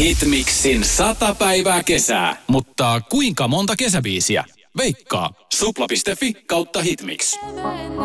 Hitmixin 100 päivää kesää. Mutta kuinka monta kesäbiisiä? Veikkaa. Supla.fi/hitmix.